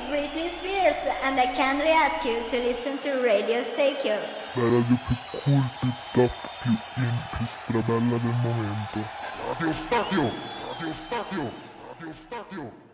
Britney Spears and I kindly ask you to listen to Radio Stay-Q. La radio più cool, più top, più in, più strabella del momento. Radio Stadio! Radio Stadio! Radio Stadio!